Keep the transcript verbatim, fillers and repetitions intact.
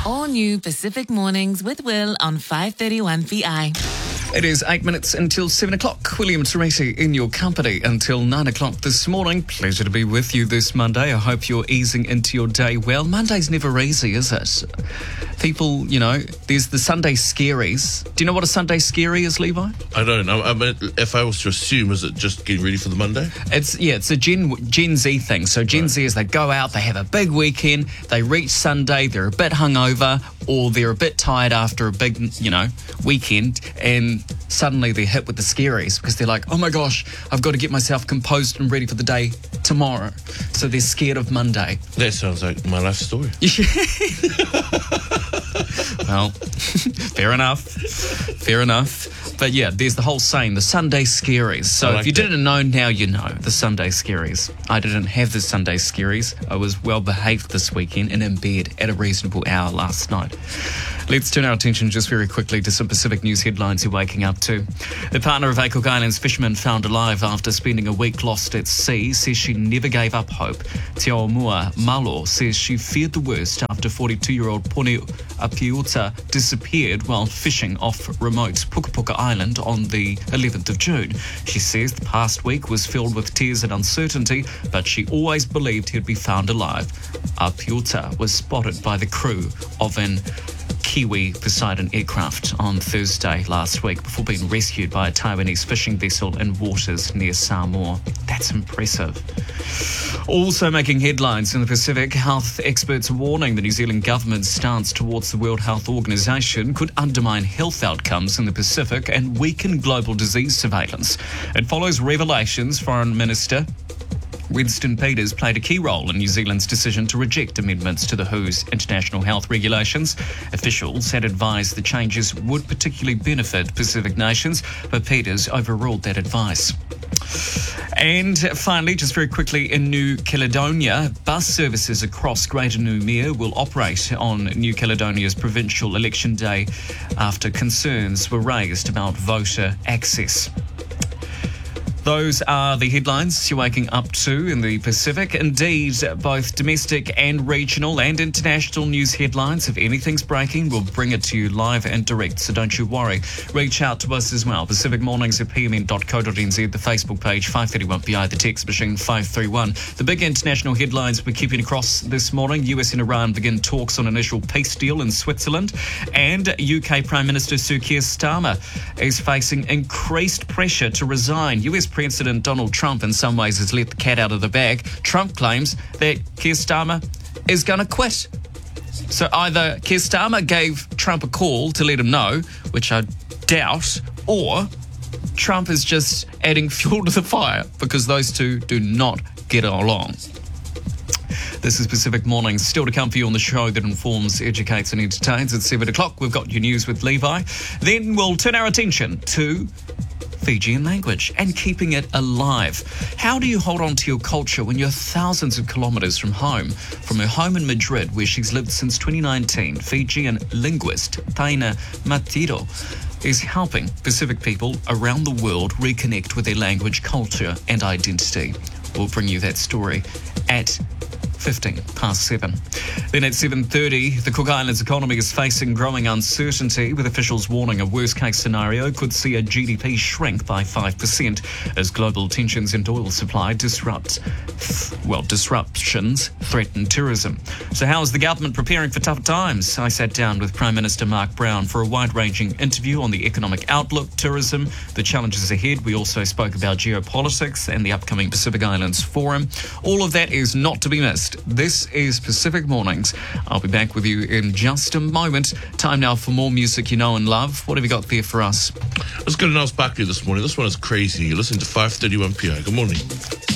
All new Pacific Mornings with Will on five thirty-one P I. It is eight minutes until seven o'clock. William Teresi in your company until nine o'clock this morning. Pleasure to be with you this Monday. I hope you're easing into your day well. Monday's never easy, is it? People, you know, there's the Sunday scaries. Do you know what a Sunday scary is, Levi? I don't know. I mean, if I was to assume, is it just getting ready for the Monday? It's yeah, it's a Gen Gen Z thing. So Gen right. Z is they go out, they have a big weekend, they reach Sunday, they're a bit hungover, or they're a bit tired after a big, you know, weekend, and suddenly they're hit with the scaries because they're like, oh my gosh, I've got to get myself composed and ready for the day tomorrow. So they're scared of Monday. That sounds like my life story. Well, fair enough. Fair enough. But yeah, there's the whole saying, the Sunday scaries. So like if you that. didn't know, now you know, the Sunday scaries. I didn't have the Sunday scaries. I was well behaved this weekend and in bed at a reasonable hour last night. Let's turn our attention just very quickly to some Pacific News headlines you're waking up to. The partner of Cook Islands fisherman found alive after spending a week lost at sea says she never gave up hope. Te Aomua Malo says she feared the worst after forty-two-year-old Pone Apiuta disappeared while fishing off remote Puka Puka Island on the eleventh of June. She says the past week was filled with tears and uncertainty, but she always believed he'd be found alive. Apiuta was spotted by the crew of an Kiwi Poseidon aircraft on Thursday last week before being rescued by a Taiwanese fishing vessel in waters near Samoa. That's impressive. Also making headlines in the Pacific, health experts warning the New Zealand government's stance towards the World Health Organization could undermine health outcomes in the Pacific and weaken global disease surveillance. It follows revelations Foreign Minister Winston Peters played a key role in New Zealand's decision to reject amendments to the W H O's international health regulations. Officials had advised the changes would particularly benefit Pacific nations, but Peters overruled that advice. And finally, just very quickly, in New Caledonia, bus services across Greater Noumea will operate on New Caledonia's provincial election day after concerns were raised about voter access. Those are the headlines you're waking up to in the Pacific. Indeed, both domestic and regional and international news headlines. If anything's breaking, we'll bring it to you live and direct, so don't you worry. Reach out to us as well. Pacific Mornings at p m n dot co dot n z, the Facebook page five thirty-one P I, the text machine five three one. The big international headlines we're keeping across this morning. U S and Iran begin talks on initial peace deal in Switzerland. And U K Prime Minister Sir Keir Starmer is facing increased pressure to resign. U S President Donald Trump in some ways has let the cat out of the bag. Trump claims that Keir Starmer is going to quit. So either Keir Starmer gave Trump a call to let him know, which I doubt, or Trump is just adding fuel to the fire because those two do not get along. This is Pacific Mornings. Still to come for you on the show that informs, educates and entertains. At seven o'clock, we've got your news with Levi. Then we'll turn our attention to Fijian language and keeping it alive. How do you hold on to your culture when you're thousands of kilometres from home? From her home in Madrid, where she's lived since twenty nineteen, Fijian linguist Taina Matiro is helping Pacific people around the world reconnect with their language, culture and identity. We'll bring you that story at fifteen past seven. Then at seven thirty, the Cook Islands economy is facing growing uncertainty, with officials warning a worst-case scenario could see a G D P shrink by five percent as global tensions in oil supply disrupt, well, disruptions threaten tourism. So how is the government preparing for tough times? I sat down with Prime Minister Mark Brown for a wide-ranging interview on the economic outlook, tourism, the challenges ahead. We also spoke about geopolitics and the upcoming Pacific Islands Forum. All of that is not to be missed. This is Pacific Mornings. I'll be back with you in just a moment. Time now for more music you know and love. What have you got there for us? Let's get an Niles Barkley this morning. This one is crazy. You're listening to five thirty-one P I. Good morning.